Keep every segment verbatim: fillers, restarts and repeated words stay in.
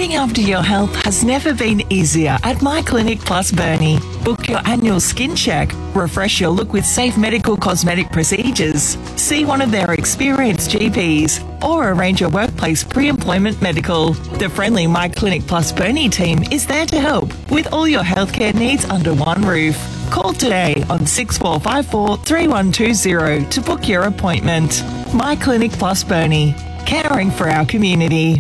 Looking after your health has never been easier at My Clinic Plus Burnie. Book your annual skin check, refresh your look with safe medical cosmetic procedures, see one of their experienced G Ps, or arrange your workplace pre-employment medical. The friendly My Clinic Plus Burnie team is there to help with all your healthcare needs under one roof. Call today on six four five four, three one two zero to book your appointment. My Clinic Plus Burnie, caring for our community.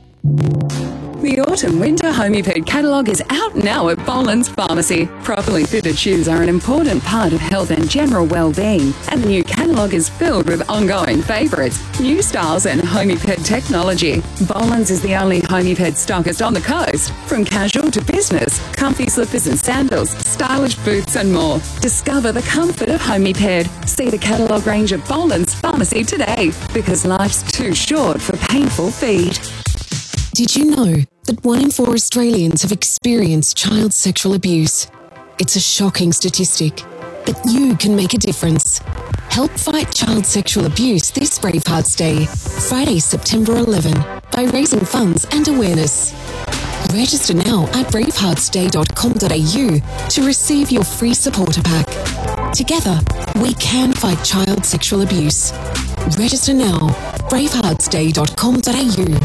The autumn-winter Homiped catalogue is out now at Boland's Pharmacy. Properly fitted shoes are an important part of health and general well-being, and the new catalogue is filled with ongoing favourites, new styles and Homiped technology. Boland's is the only Homiped stockist on the coast. From casual to business, comfy slippers and sandals, stylish boots and more. Discover the comfort of Homiped. See the catalogue range at Boland's Pharmacy today, because life's too short for painful feet. Did you know that one in four Australians have experienced child sexual abuse? It's a shocking statistic, but you can make a difference. Help fight child sexual abuse this Bravehearts Day, Friday, September eleventh, by raising funds and awareness. Register now at bravehearts day dot com dot a u to receive your free supporter pack. Together, we can fight child sexual abuse. Register now, bravehearts day dot com dot a u.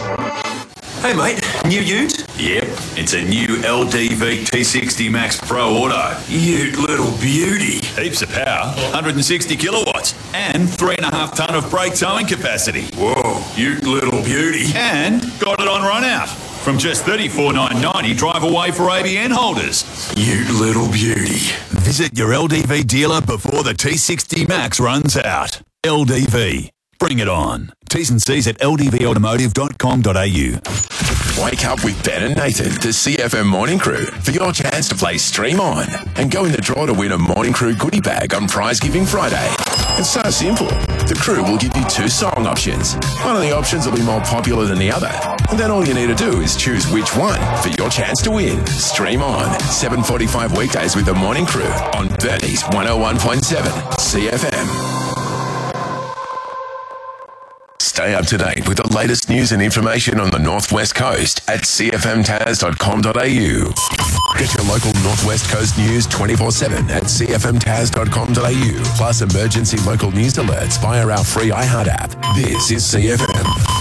Hey mate, new ute? Yep, it's a new L D V T sixty Max Pro Auto. Ute little beauty. Heaps of power, one hundred sixty kilowatts, and three and a half tonne of brake towing capacity. Whoa, ute little beauty. And got it on run out. From just thirty-four thousand nine hundred ninety drive away for A B N holders. Ute little beauty. Visit your L D V dealer before the T sixty Max runs out. L D V. Bring it on. T's and C's at l d v automotive dot com dot a u. Wake up with Ben and Nathan, the C F M Morning Crew, for your chance to play Stream On and go in the draw to win a Morning Crew goodie bag on Prize Giving Friday. It's so simple. The crew will give you two song options. One of the options will be more popular than the other. And then all you need to do is choose which one for your chance to win. Stream On, seven forty-five weekdays with the Morning Crew on Burnie's one oh one point seven C F M. Stay up to date with the latest news and information on the Northwest Coast at c f m taz dot com dot a u. Get your local Northwest Coast news twenty-four seven at c f m taz dot com dot a u, plus emergency local news alerts via our free iHeart app. This is C F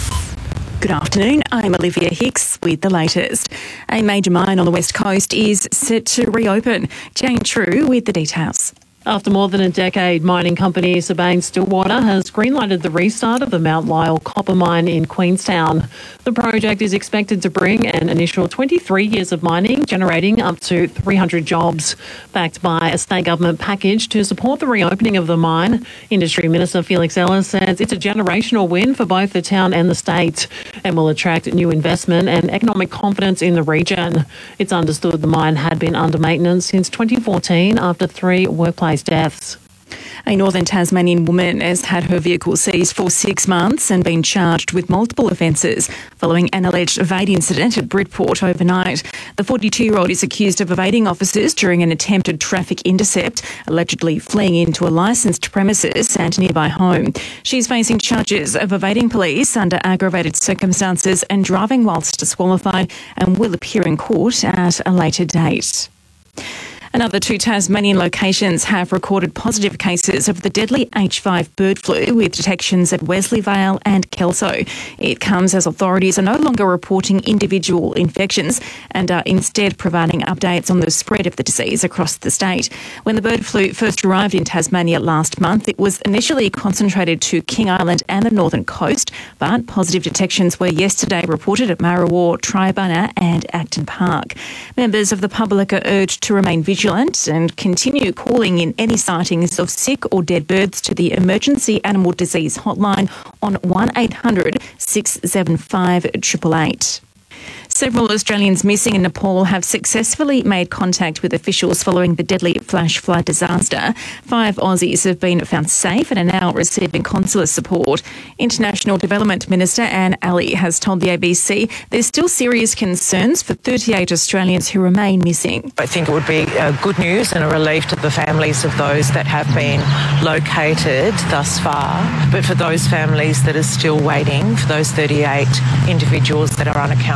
M. Good afternoon, I'm Olivia Hicks with the latest. A major mine on the West Coast is set to reopen. Jane True with the details. After more than a decade, mining company Sibanye-Stillwater has greenlighted the restart of the Mount Lyell copper mine in Queenstown. The project is expected to bring an initial twenty-three years of mining, generating up to three hundred jobs. Backed by a state government package to support the reopening of the mine, Industry Minister Felix Ellis says it's a generational win for both the town and the state and will attract new investment and economic confidence in the region. It's understood the mine had been under maintenance since twenty fourteen after three workplace deaths. A northern Tasmanian woman has had her vehicle seized for six months and been charged with multiple offences following an alleged evade incident at Bridport overnight. The forty-two-year-old is accused of evading officers during an attempted traffic intercept, allegedly fleeing into a licensed premises and nearby home. She's facing charges of evading police under aggravated circumstances and driving whilst disqualified and will appear in court at a later date. Another two Tasmanian locations have recorded positive cases of the deadly H five bird flu with detections at Wesleyvale and Kelso. It comes as authorities are no longer reporting individual infections and are instead providing updates on the spread of the disease across the state. When the bird flu first arrived in Tasmania last month, it was initially concentrated to King Island and the northern coast, but positive detections were yesterday reported at Marrawar, Tribunna and Acton Park. Members of the public are urged to remain vigilant and continue calling in any sightings of sick or dead birds to the Emergency Animal Disease Hotline on one eight hundred six seven five eight eight eight. Several Australians missing in Nepal have successfully made contact with officials following the deadly flash flood disaster. Five Aussies have been found safe and are now receiving consular support. International Development Minister Anne Ali has told the A B C there's still serious concerns for thirty-eight Australians who remain missing. I think it would be uh, good news and a relief to the families of those that have been located thus far. But for those families that are still waiting, for those thirty-eight individuals that are unaccounted for,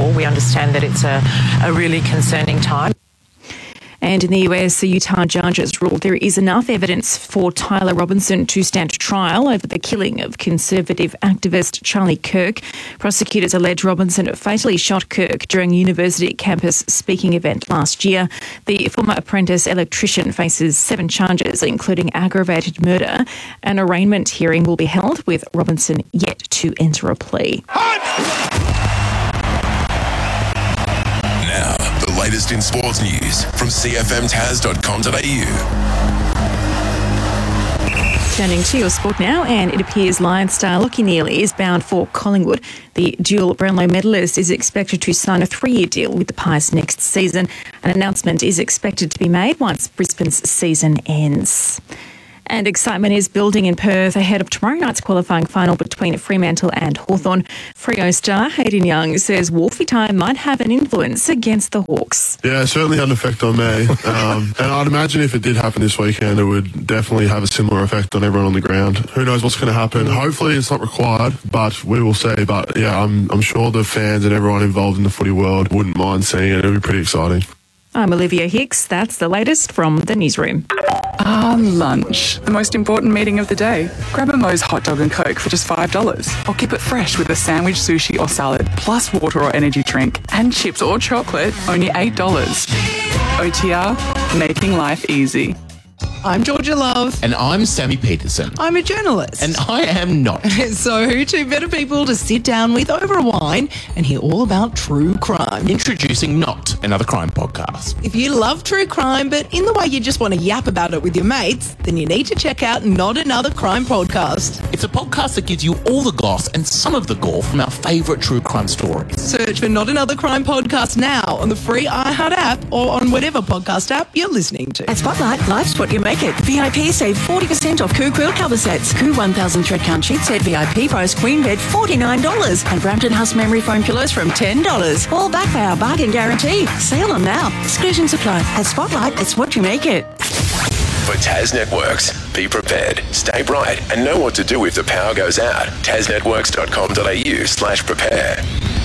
before. We understand that it's a, a really concerning time. And in the U S, the Utah judges ruled there is enough evidence for Tyler Robinson to stand trial over the killing of conservative activist Charlie Kirk. Prosecutors allege Robinson fatally shot Kirk during a university campus speaking event last year. The former apprentice electrician faces seven charges, including aggravated murder. An arraignment hearing will be held, with Robinson yet to enter a plea. Now, the latest in sports news from c f m taz dot com dot a u. Turning to your sport now, and it appears Lions star Lachie Neale is bound for Collingwood. The dual Brownlow medalist is expected to sign a three-year deal with the Pies next season. An announcement is expected to be made once Brisbane's season ends. And excitement is building in Perth ahead of tomorrow night's qualifying final between Fremantle and Hawthorn. Freo star Hayden Young says Wolfie time might have an influence against the Hawks. Yeah, it certainly had an effect on me. Um, and I'd imagine if it did happen this weekend, it would definitely have a similar effect on everyone on the ground. Who knows what's going to happen? Hopefully it's not required, but we will see. But yeah, I'm, I'm sure the fans and everyone involved in the footy world wouldn't mind seeing it. It would be pretty exciting. I'm Olivia Hicks. That's the latest from the newsroom. Ah, lunch. The most important meeting of the day. Grab a Moe's hot dog and Coke for just five dollars. Or keep it fresh with a sandwich, sushi or salad, plus water or energy drink. And chips or chocolate, only eight dollars. O T R, making life easy. I'm Georgia Love. And I'm Sammy Peterson. I'm a journalist. And I am not. So who two better people to sit down with over a wine and hear all about true crime? Introducing Not, another crime podcast. If you love true crime, but in the way you just want to yap about it with your mates, then you need to check out Not Another Crime Podcast. It's a podcast that gives you all the goss and some of the gore from our favourite true crime stories. Search for Not Another Crime Podcast now on the free iHeart app or on whatever podcast app you're listening to. At Spotlight, life's what you make it. V I P save forty percent off Coo Quilt cover sets. Coo one thousand thread count sheet set V I P price queen bed forty-nine dollars. And Brampton House memory foam pillows from ten dollars. All backed by our bargain guarantee. Sale on now. Exclusions apply. At Spotlight, it's what you make it. For Taz Networks, be prepared, stay bright, and know what to do if the power goes out. taz networks dot com dot a u slash prepare.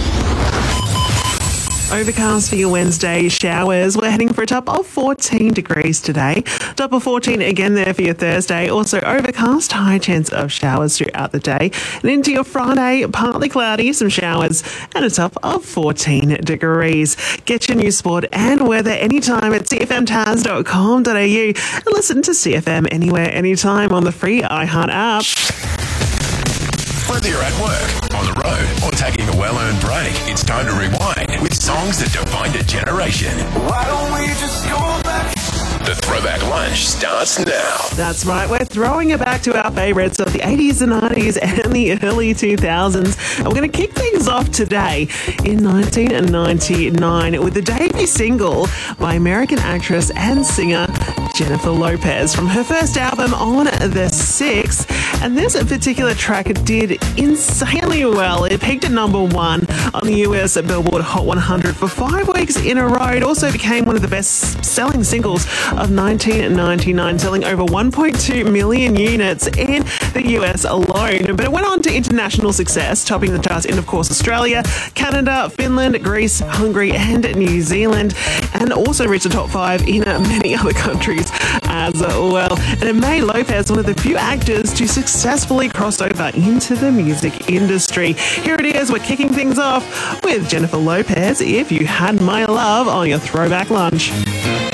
Overcast for your Wednesday, showers. We're heading for a top of fourteen degrees today. Top of fourteen again there for your Thursday. Also overcast, high chance of showers throughout the day. And into your Friday, partly cloudy, some showers, and a top of fourteen degrees. Get your news, sport and weather anytime at c f m taz dot com dot a u and listen to C F M anywhere, anytime on the free iHeart app. Whether you're at work, on the road, or taking a well-earned break, it's time to rewind with songs that defined a generation. Why don't we just go back? The Throwback Lunch starts now. That's right, we're throwing it back to our favourites of the eighties and nineties and the early two thousands. And we're going to kick things off today in nineteen ninety-nine with the debut single by American actress and singer Jennifer Lopez from her first album On the Six. And this particular track did insanely well. It peaked at number one on the U S Billboard Hot one hundred for five weeks in a row. It also became one of the best-selling singles of nineteen ninety-nine, selling over one point two million units in the U S alone. But it went on to international success, topping the charts in, of course, Australia, Canada, Finland, Greece, Hungary, and New Zealand, and also reached the top five in many other countries as well. And it made Lopez one of the few actors to successfully cross over into the music industry. Here it is, we're kicking things off with Jennifer Lopez, If You Had My Love, on your Throwback Lunch.